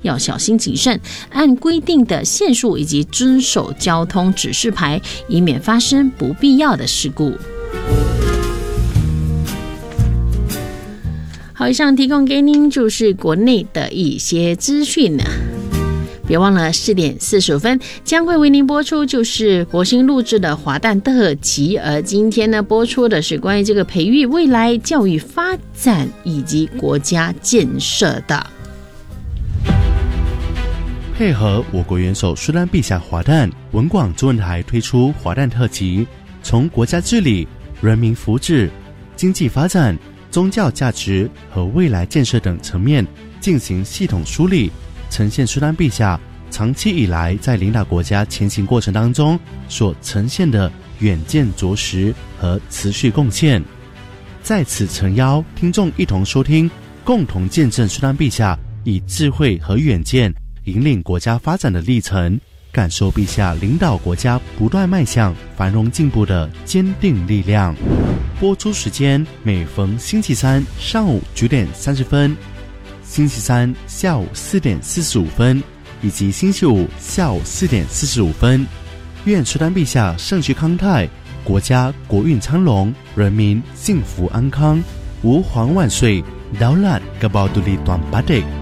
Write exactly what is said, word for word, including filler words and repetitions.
要小心谨慎，按规定的限速以及遵守交通指示牌，以免发生不必要的事故。好，以上提供给您就是国内的一些资讯呢。别忘了四点四十五分将会为您播出就是国兴录制的华诞特辑，而今天呢播出的是关于这个培育未来教育发展以及国家建设的。 配合我国元首苏丹陛下华诞，文广中文台推出华诞特辑，从国家治理、人民福祉、经济发展、宗教价值和未来建设等层面进行系统梳理，呈现苏丹陛下长期以来在领导国家前行过程当中所呈现的远见卓识和持续贡献。在此诚邀听众一同收听，共同见证苏丹陛下以智慧和远见引领国家发展的历程，感受陛下领导国家不断迈向繁荣进步的坚定力量。播出时间每逢星期三上午九点三十分，星期三下午四点四十五分，以及星期五下午四点四十五分。愿苏丹陛下圣躯康泰，国家国运昌隆，人民幸福安康，吾皇万岁，daulat kabau tuli tuan padek。